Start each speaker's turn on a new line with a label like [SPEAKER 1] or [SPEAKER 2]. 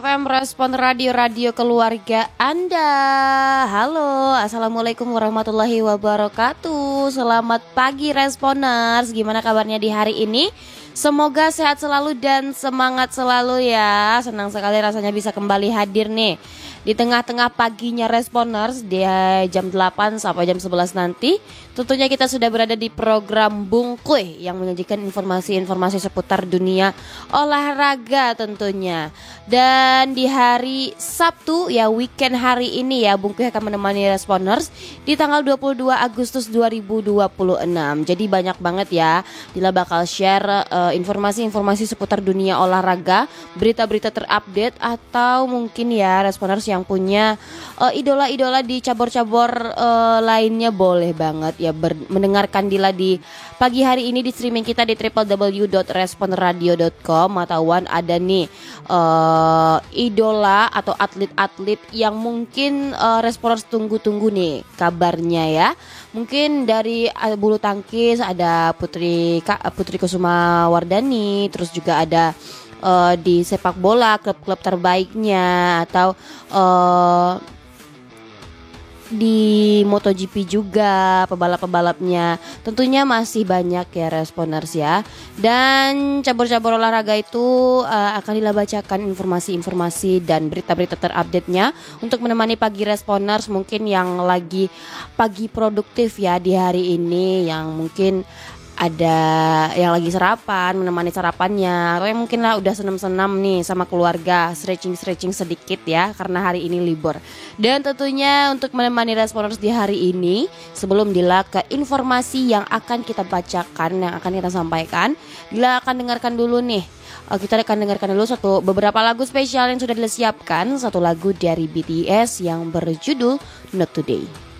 [SPEAKER 1] FM Respon Radio keluarga Anda. Halo, assalamualaikum warahmatullahi wabarakatuh. Selamat pagi Responers. Gimana kabarnya di hari ini? Semoga sehat selalu dan semangat selalu ya. Senang sekali rasanya bisa kembali hadir nih di tengah-tengah paginya Responers di jam 8 sampai jam 11 nanti. Tentunya kita sudah berada di program Bung Kuy yang menyajikan informasi-informasi seputar dunia olahraga tentunya. Dan di hari Sabtu ya, weekend hari ini ya, Bung Kuy akan menemani Responers di tanggal 22 Agustus 2026. Jadi banyak banget ya, Dila bakal share informasi-informasi seputar dunia olahraga, berita-berita terupdate, atau mungkin ya Responers yang punya idola-idola di cabur-cabur lainnya boleh banget ya mendengarkan Dila di pagi hari ini di streaming kita di www.responradio.com. Atauan ada nih idola atau atlet-atlet yang mungkin Responers tunggu-tunggu nih kabarnya ya. Mungkin dari bulu tangkis ada Putri Kusuma Wardani, terus juga ada di sepak bola klub-klub terbaiknya, atau di MotoGP juga pebalap-pebalapnya. Tentunya masih banyak ya Responers ya. Dan cabur-cabur olahraga itu akan Dila bacakan informasi-informasi dan berita-berita terupdate-nya untuk menemani pagi Responers mungkin yang lagi pagi produktif ya di hari ini, yang mungkin ada yang lagi sarapan, menemani sarapannya, atau yang mungkin lah udah senam-senam nih sama keluarga, stretching sedikit ya karena hari ini libur. Dan tentunya untuk menemani Responers di hari ini, sebelum Dila ke informasi yang akan kita bacakan, yang akan kita sampaikan, Dila akan dengarkan dulu nih. Kita akan dengarkan dulu beberapa lagu spesial yang sudah Dila siapkan. Satu lagu dari BTS yang berjudul Not Today.